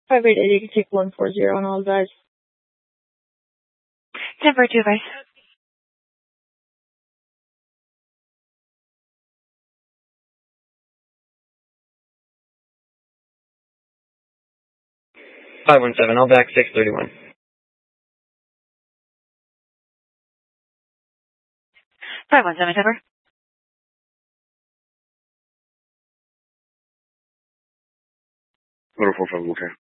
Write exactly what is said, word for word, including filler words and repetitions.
five eight eight, you can take one four zero on all guys. ten four two, advice. five one seven, all back six thirty-one. five one seven, cover. Little four five, okay.